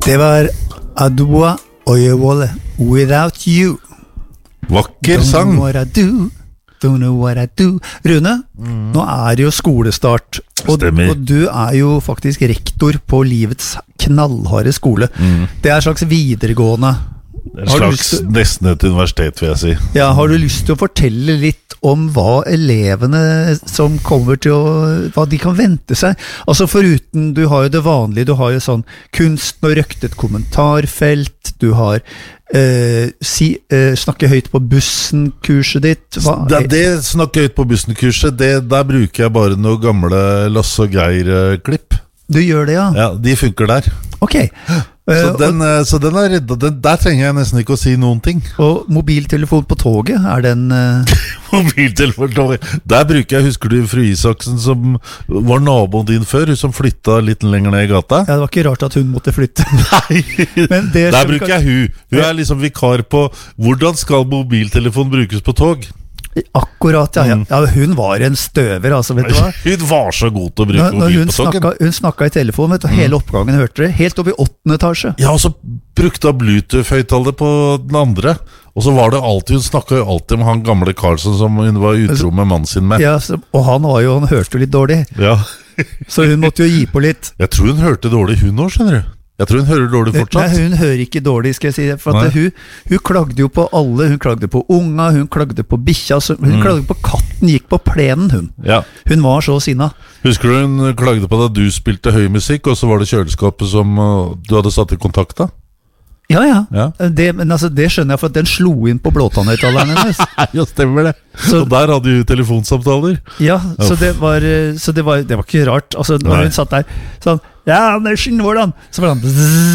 Det var Adua Oyewole, Without You. Vakker sang. Don't know what I do. Rune, nå det jo skolestart, og du jo faktisk rektor på livets knallharde skole. Det en slags videregående. En slags nesten et universitet, vil jeg si. Ja, har du lyst til å fortelle litt om hva elevene som kommer til hva de kan vente seg? Altså foruten, du har jo det vanlige, du har jo sånn kunsten og røktet kommentarfelt, du har snakke høyt på bussen-kurset ditt. Det snakke høyt på bussen-kurset, der bruker jeg bare noen gamle Lasse og Geir-klipp. Du gjør det, ja? Ja, de funker der. Ok. Så den reddet, der trenger jeg nesten ikke å si noen ting. Og mobiltelefon på toget, den... Mobiltelefon på toget, der bruker jeg, husker du fru Isaksen som var naboen din før, hun som flyttet litt lenger ned i gata? Ja, det var ikke rart at hun måtte flytte. Nei, der bruker jeg hun. Hun liksom vikar på hvordan skal mobiltelefon brukes på tog? Akkurat, ja. Hun var en støver, altså, vet du hva? Hun var så god til å bruke mobil på togen. Hun snakket i telefon, vet du, hele oppgangen hørte det, helt opp i 8. etasje. Ja, og så brukte hun Bluetooth-høyttaler på den andre, og så var det alltid, hun snakket jo alltid om han gamle Karlsson som hun var utro med mannen sin med. Ja, og han hørte jo litt dårlig. Ja. Så hun måtte jo gi på litt. Jeg tror hun hørte dårlig hun også, skjønner du. Jeg tror hun hører dårlig fortsatt. Nei, hun hører ikke dårlig, skal jeg si. For at hun klagde jo på alle. Hun klagde på unga, hun klagde på bikkja, hun klagde på katten, gikk på plenen, hun. Ja. Hun var så sinna. Husker du hun klagde på da du spilte høy musikk, og så var det kjøleskapet som du hadde satt i kontakt da? Ja. Men altså, det skjønner jeg, for at den slo inn på blåtannhøyttaleren hennes. Ja, stemmer det. Og der hadde hun telefonsamtaler. Ja, så det var ikke rart. Altså, når hun satt der sånn, ja, Andersen, hvordan? Så var han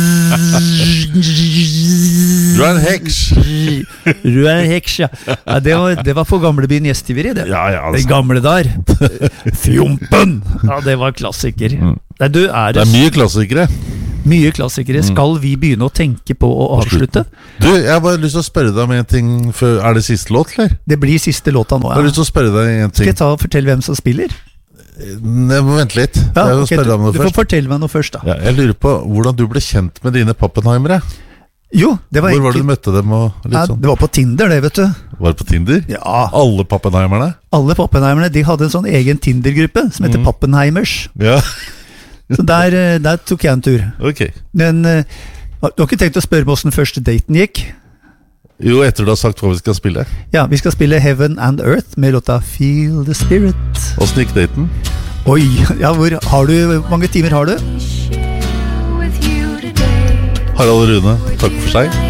Du en heks. Du en heks, ja. Det var på gamlebyen Gjestiveri, det. Ja, altså. Det gamle der. Fjompen! Ja, det var klassiker. Nei, det mye klassikere. Mye klassikere. Skal vi begynne å tenke på å avslutte? Du, jeg har bare lyst til å spørre deg om en ting. Det siste låt, eller? Det blir siste låta nå, ja. Jeg har lyst til å spørre deg en ting. Skal jeg fortelle hvem som spiller? Jeg må vente litt. Ja, du får fortelle meg noe først da. Ja, jeg lurer på hvordan du ble kjent med dine pappenheimere. Jo, det var Hvor var det du møtte dem? Sånn? Det var på Tinder, det, vet du. Var det på Tinder? Ja. Alle pappenheimerne? Alle pappenheimerne, de hadde en sånn egen Tinder-gruppe som heter Pappenheimers. Ja. Så der tok jeg en tur. Ok. Men du har ikke tenkt å spørre meg hvordan første daten gikk? Jo, etter du har sagt hva vi skal spille. Ja, vi skal spille Heaven and Earth med låta Feel the Spirit. Og snikdaten? Oi, ja, hvor mange timer har du? Harald Rune, takk for seg.